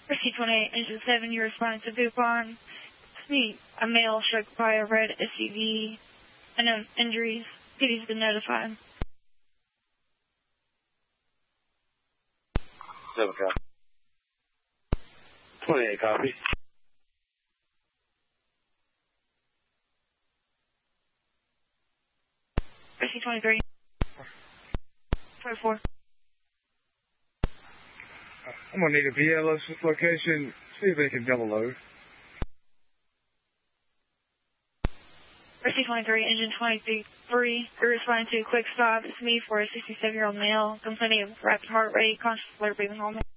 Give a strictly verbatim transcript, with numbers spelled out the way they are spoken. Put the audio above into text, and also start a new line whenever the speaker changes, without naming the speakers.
Rescue twenty-eight, engine seven, you responded to Bupon. Speed, a male struck by a red S U V. Unknown injuries. City's been notified.
seven copy. twenty-eight copy.
Rescue twenty-three. twenty-four.
I'm going to need a V L S location. See if they can double load.
Rescue twenty-three, engine twenty-three, you're responding to a quick stop. It's me for a sixty-seven-year-old male complaining of rapid heart rate, conscious alert, breathing normal.